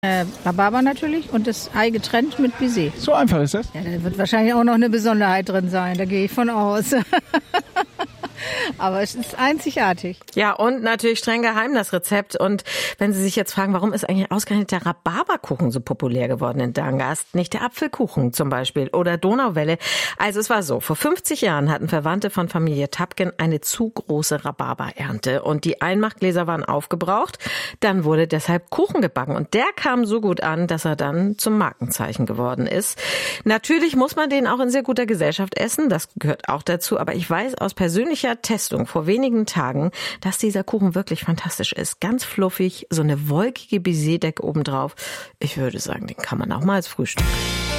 Rhabarber natürlich und das Ei getrennt mit Baiser. So einfach ist das? Ja, da wird wahrscheinlich auch noch eine Besonderheit drin sein, da gehe ich von aus. Aber es ist einzigartig. Ja, und natürlich streng geheim das Rezept. Und wenn Sie sich jetzt fragen, warum ist eigentlich ausgerechnet der Rhabarberkuchen so populär geworden in Dangast, nicht der Apfelkuchen zum Beispiel oder Donauwelle. Also es war so, vor 50 Jahren hatten Verwandte von Familie Tapken eine zu große Rhabarberernte und die Einmachgläser waren aufgebraucht. Dann wurde deshalb Kuchen gebacken und der kam so gut an, dass er dann zum Markenzeichen geworden ist. Natürlich muss man den auch in sehr guter Gesellschaft essen, das gehört auch dazu. Aber ich weiß aus persönlicher Testung vor wenigen Tagen, dass dieser Kuchen wirklich fantastisch ist. Ganz fluffig, so eine wolkige Baiser-Decke obendrauf. Ich würde sagen, den kann man auch mal als Frühstück.